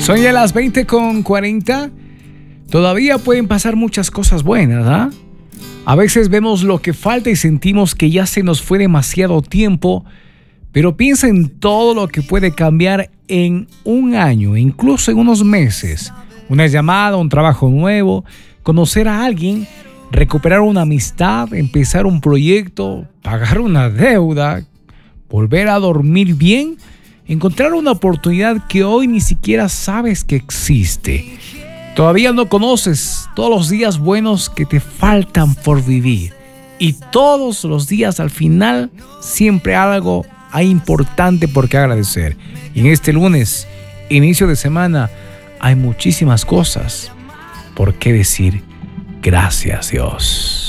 Son ya las 20:40. Todavía pueden pasar muchas cosas buenas, ¿ah? A veces vemos lo que falta y sentimos que ya se nos fue demasiado tiempo, pero piensa en todo lo que puede cambiar en un año, incluso en unos meses. Una llamada, un trabajo nuevo, conocer a alguien, recuperar una amistad, empezar un proyecto, pagar una deuda, volver a dormir bien, encontrar una oportunidad que hoy ni siquiera sabes que existe. Todavía no conoces todos los días buenos que te faltan por vivir. Y todos los días al final siempre algo hay importante por qué agradecer. Y en este lunes, inicio de semana, hay muchísimas cosas por qué decir gracias Dios.